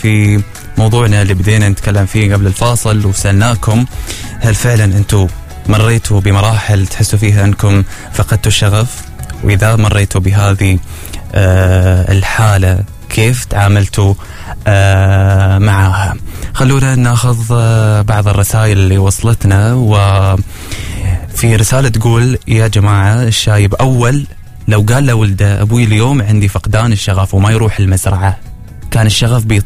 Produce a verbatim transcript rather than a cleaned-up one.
في موضوعنا اللي بدينا نتكلم فيه قبل الفاصل، وسألناكم هل فعلا أنتوا مريتوا بمراحل تحسوا فيها أنكم فقدتوا الشغف؟ وإذا مريتوا بهذه آه الحالة كيف تعاملتوا آه معها؟ خلونا ناخذ آه بعض الرسائل اللي وصلتنا. وفي رسالة تقول: يا جماعة الشايب أول لو قال لولده أبوي اليوم عندي فقدان الشغف وما يروح المزرعة، كان الشغف بيطلع